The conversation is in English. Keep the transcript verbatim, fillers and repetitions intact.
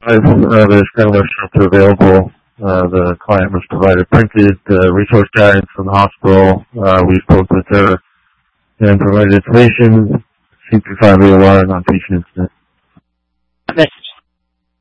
Uh, there's no shelter available. Uh, the client was provided printed uh, resource guidance from the hospital. Uh, we spoke with her and provided information. C three five A O R, non-patient incident. Mister